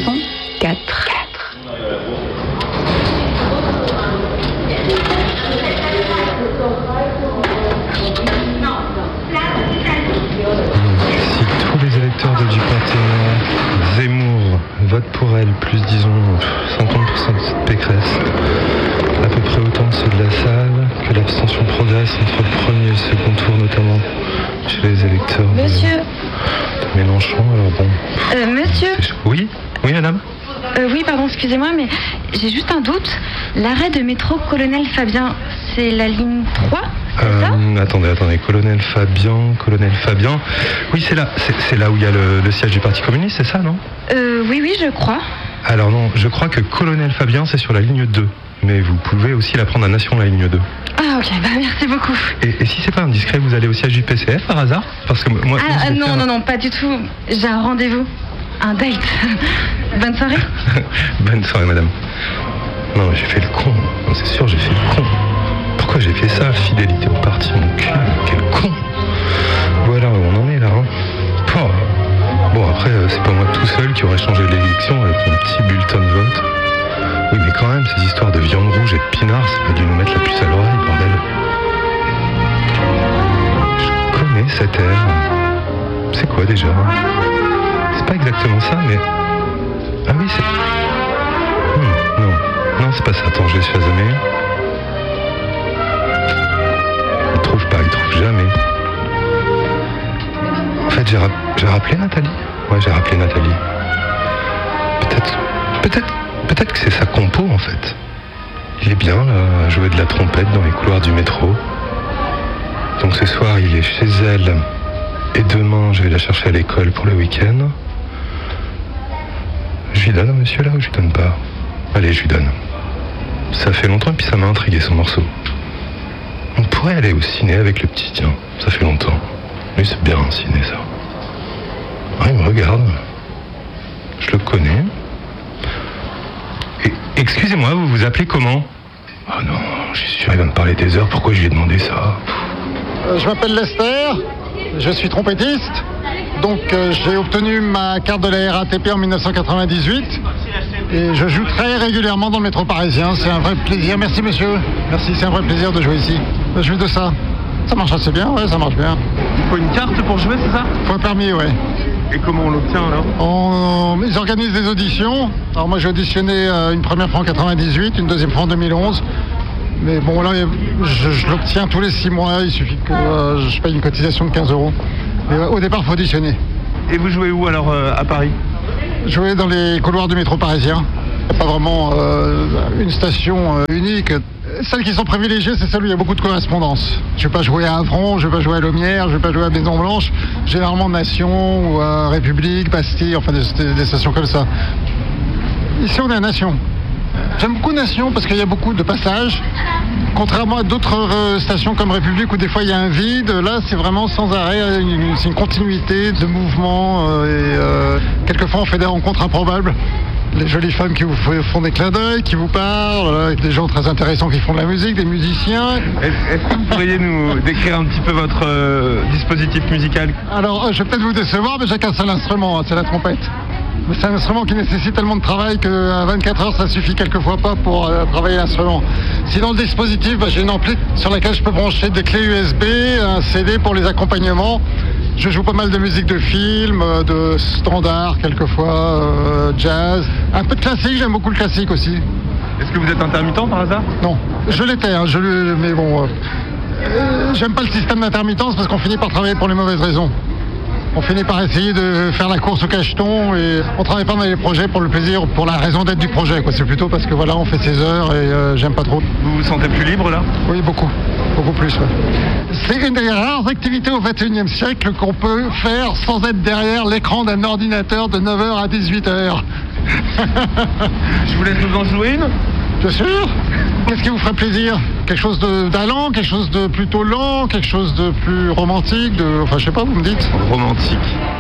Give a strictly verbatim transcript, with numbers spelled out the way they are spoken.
chanson quatre. Si tous les électeurs de Dupont-Aignan, Zemmour votent pour elle, plus disons cinquante pour cent de Pécresse, à peu près autant de ceux de la salle, que l'abstention progresse entre le premier et le second tour, notamment chez les électeurs Monsieur. de, de Mélenchon. Alors bon. Euh, monsieur. Oui, oui, madame. Euh, oui, pardon, excusez-moi, mais j'ai juste un doute. L'arrêt de métro Colonel Fabien, c'est la ligne trois, c'est Euh, ça ? attendez, attendez, colonel Fabien, colonel Fabien. Oui, c'est là, c'est, c'est là où il y a le, le siège du Parti communiste, c'est ça, non ? Euh, oui, oui, je crois. Alors non, je crois que colonel Fabien, c'est sur la ligne deux. Mais vous pouvez aussi la prendre à Nation, la ligne deux. Ah, ok, bah merci beaucoup. Et, et si c'est pas indiscret, vous allez au siège du P C F par hasard ? Parce que moi... Ah, moi, je ah, vais non, faire- non, non, pas du tout. J'ai un rendez-vous. Un date. Bonne soirée. Bonne soirée, madame. Non, j'ai fait le con. C'est sûr, j'ai fait le con. Pourquoi j'ai fait ça ? Fidélité au parti, mon cul. Quel con. Voilà où on en est là. Hein. Oh. Bon, après, euh, c'est pas moi tout seul qui aurait changé l'élection avec mon petit bulletin de vote. Oui, mais quand même, ces histoires de viande rouge et de pinard, c'est pas dû nous mettre la puce à l'oreille, bordel. Je connais cet air. C'est quoi déjà ? C'est pas exactement ça, mais... Ah oui, c'est... Hmm, non, non, c'est pas ça. Attends, je vais chasamer. Il trouve pas, il trouve jamais. En fait, j'ai, rap- j'ai rappelé Nathalie. Ouais, j'ai rappelé Nathalie. Peut-être... Peut-être... Peut-être que c'est sa compo, en fait. Il est bien, là, à jouer de la trompette dans les couloirs du métro. Donc ce soir, il est chez elle. Et demain, je vais la chercher à l'école pour le week-end. Je lui donne à monsieur là ou je lui donne pas ? Allez, je lui donne. Ça fait longtemps et puis ça m'a intrigué son morceau. On pourrait aller au ciné avec le petit, tiens. Ça fait longtemps. Lui, c'est bien un ciné, ça. Ah, il me regarde. Je le connais. Et, excusez-moi, vous vous appelez comment ? Oh non, je suis sûr, il va me parler des heures. Pourquoi je lui ai demandé ça ? Euh, je m'appelle Lester, je suis trompettiste. Donc euh, j'ai obtenu ma carte de la R A T P en dix-neuf cent quatre-vingt-dix-huit et je joue très régulièrement dans le métro parisien. C'est un vrai plaisir. Merci monsieur. Merci, c'est un vrai plaisir de jouer ici. Je joue de ça. Ça marche assez bien, ouais, ça marche bien. Il faut une carte pour jouer, c'est ça ? Faut un permis, ouais. Et comment on l'obtient alors ? On... Ils organisent des auditions. Alors moi j'ai auditionné euh, une première fois en quatre-vingt-dix-huit, une deuxième fois en deux mille onze. Mais bon là, je, je l'obtiens tous les six mois. Il suffit que euh, je paye une cotisation de quinze euros. Mais euh, au départ, il faut auditionner. Et vous jouez où alors euh, à Paris ? Jouer dans les couloirs du métro parisien. Il n'y a pas vraiment euh, une station euh, unique. Celles qui sont privilégiées, c'est celles où il y a beaucoup de correspondance. Je ne vais pas jouer à Avron, je ne vais pas jouer à Lomière, je ne vais pas jouer à Maison Blanche. Généralement Nation ou à République, Bastille, enfin des, des, des stations comme ça. Ici, on est à Nation. J'aime beaucoup Nation parce qu'il y a beaucoup de passages. Contrairement à d'autres euh, stations comme République où des fois il y a un vide, là c'est vraiment sans arrêt, une, c'est une continuité de mouvements euh, et euh, quelquefois on fait des rencontres improbables. Les jolies femmes qui vous font des clins d'œil, qui vous parlent, euh, des gens très intéressants qui font de la musique, des musiciens. Est-ce, est-ce que vous pourriez nous décrire un petit peu votre euh, dispositif musical ? Alors euh, je vais peut-être vous décevoir, mais j'ai qu'un seul instrument, hein, c'est la trompette. Mais c'est un instrument qui nécessite tellement de travail qu'à vingt-quatre heures, ça suffit quelquefois pas pour euh, travailler l'instrument. Sinon, le dispositif, bah, j'ai une ampli sur laquelle je peux brancher des clés U S B, un C D pour les accompagnements. Je joue pas mal de musique de film, euh, de standard, quelquefois, euh, jazz. Un peu de classique, j'aime beaucoup le classique aussi. Est-ce que vous êtes intermittent par hasard ? Non, je l'étais, hein, je, le- mais bon... Euh, euh, j'aime pas le système d'intermittence parce qu'on finit par travailler pour les mauvaises raisons. On finit par essayer de faire la course au cacheton et on travaille pas dans les projets pour le plaisir, pour la raison d'être du projet, quoi. C'est plutôt parce que voilà, on fait ses heures et euh, j'aime pas trop. Vous vous sentez plus libre là ? Oui, beaucoup. Beaucoup plus, ouais. C'est une des rares activités au vingt et unième siècle qu'on peut faire sans être derrière l'écran d'un ordinateur de neuf heures à dix-huit heures. Je vous laisse nous en jouer une ? Bien sûr. Qu'est-ce qui vous ferait plaisir ? Quelque chose de, d'allant, quelque chose de plutôt lent, quelque chose de plus romantique, de... Enfin, je sais pas, vous me dites. Romantique.